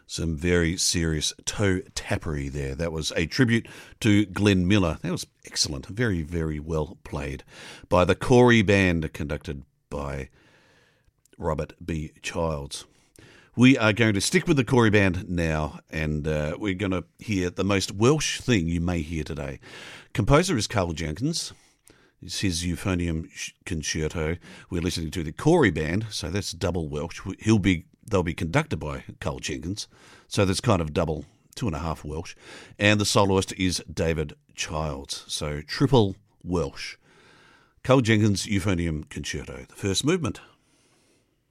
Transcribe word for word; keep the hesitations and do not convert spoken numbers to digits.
Some very serious toe tappery there. That was a tribute to Glenn Miller. That was excellent. Very, very well played by the Corey Band, conducted by Robert B. Childs. We are going to stick with the Corey Band now, and uh, we're going to hear the most Welsh thing you may hear today. Composer is Carl Jenkins. It's his Euphonium Concerto. We're listening to the Corey Band, so that's double Welsh. He'll be They'll be conducted by Carl Jenkins, so that's kind of double, two and a half Welsh. And the soloist is David Childs, so triple Welsh. Carl Jenkins' Euphonium Concerto, the first movement.